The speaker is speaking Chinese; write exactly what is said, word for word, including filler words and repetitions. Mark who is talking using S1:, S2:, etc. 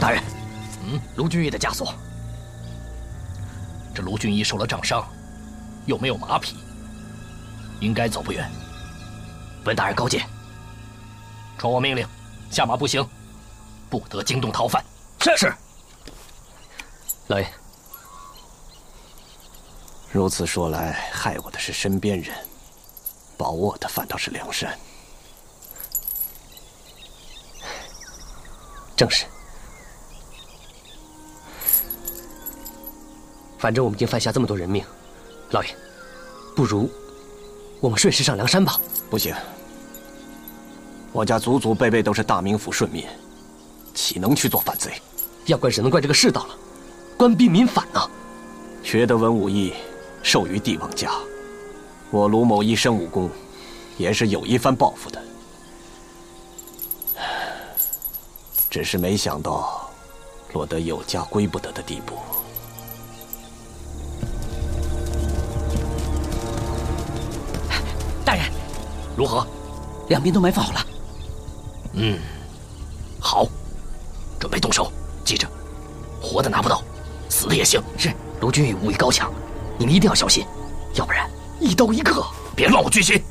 S1: 大人，嗯，卢俊义的枷锁。这卢俊义受了杖伤，又没有马匹，应该走不远。本大人高见。传我命令，下马步行，不得惊动逃犯。是是。
S2: 老爷，如此说来，害我的是身边人，保我的反倒是梁山。正是。反正我们已经犯下这么多人命，老爷，不如我们顺势上梁山吧。 不行，我家祖祖辈辈都是大名府顺民，岂能去做反贼？ 要怪只能怪这个世道了，官逼民反呐！ 学得文武艺，授于帝王家，我卢某一身武功，也是有一番抱负的。只是没想到，落得有家归不得的地步。
S3: 大人，
S1: 如何？
S3: 两边都埋伏好了。
S1: 嗯，好，准备动手。记着，活的拿不到，死的也行。
S3: 是。
S1: 卢俊义武艺高强，你们一定要小心，要不然一刀一个。别乱我军心。